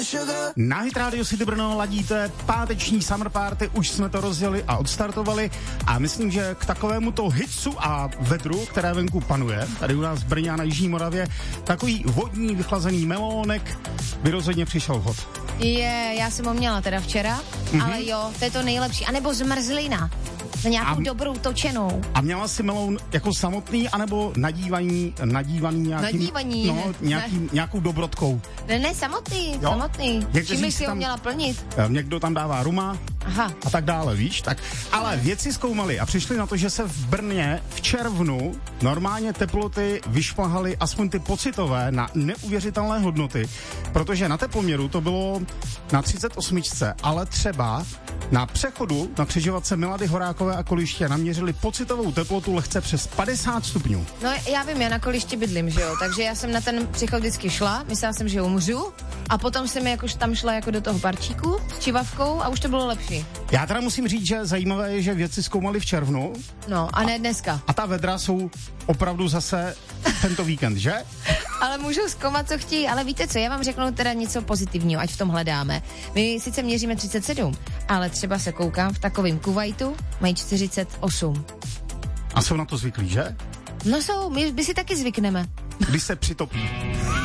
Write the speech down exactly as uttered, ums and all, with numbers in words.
Na Hit Radio City Brno ladíte páteční Summer Party, už jsme to rozjeli a odstartovali a myslím, že k takovému to hitsu a vedru, které venku panuje, tady u nás v Brně a na Jižní Moravě, takový vodní vychlazený melónek by rozhodně přišel vhod. Je, já jsem ho měla teda včera, mm-hmm. ale jo, to je to nejlepší. A nebo zmrzlina. Na nějakou a, dobrou točenou. A měla jsi meloun jako samotný, anebo nadívaný, nadívaný nějakým... Nadívaný. No, nějaký, ne. nějakou dobrotkou. Ne, ne, samotný, jo? samotný. Čím bych si ho měla plnit? Někdo tam dává ruma. Aha. A tak dále, víš? Tak, ale vědci zkoumali a přišli na to, že se v Brně v červnu normálně teploty vyšplhaly aspoň ty pocitové na neuvěřitelné hodnoty, protože na teploměru to bylo na třicet osm, ale třeba na přechodu na křižovatce Milady Horákové a Koliště naměřili pocitovou teplotu lehce přes padesát stupňů. No já vím, já na Koliště bydlím, že jo, takže já jsem na ten přechod vždycky šla, myslela jsem, že umřu a potom jsem jako tam šla jako do toho barčíku s čivavkou a už to bylo lepší. Já teda musím říct, že zajímavé je, že vědci zkoumali v červnu. No a ne dneska. A ta vedra jsou opravdu zase tento víkend, že? Ale můžou zkoumat, co chtějí, ale víte co, já vám řeknu teda něco pozitivního, ať v tom hledáme. My sice měříme třicet sedm, ale třeba se koukám v takovém Kuwaitu, mají čtyřicet osm. A jsou na to zvyklí, že? No jsou, my, my si taky zvykneme. Když se přitopí.